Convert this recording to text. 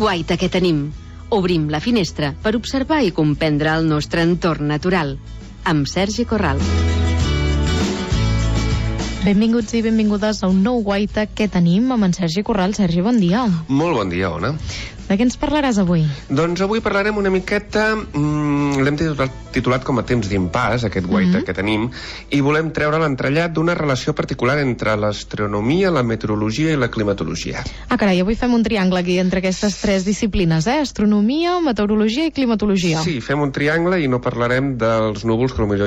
guaita que tenim. Obrim la finestra per observar i comprendre el nostre entorn natural. Amb Sergi Corral. Benvinguts i benvingudes a un nou guaita que tenim amb en Sergi Corral. Sergi, bon dia. Molt bon dia, Ona. De què ens parlaràs avui? Doncs avui parlarem una miqueta, l'hem titulat com a temps d'impàs, aquest guaita que tenim, i volem treure l'entrellat d'una relació particular entre l'astronomia, la meteorologia i la climatologia. Ah, carai, avui fem un triangle aquí entre aquestes tres disciplines, Astronomia, meteorologia i climatologia. Sí, fem un triangle i no parlarem dels núvols, que potser